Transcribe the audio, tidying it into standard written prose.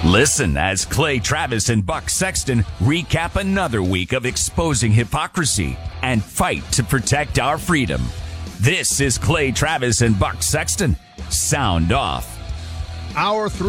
Listen as Clay Travis and Buck Sexton recap another week of exposing hypocrisy and fight to protect our freedom. This is Clay Travis and Buck Sexton. Sound off. Hour 3.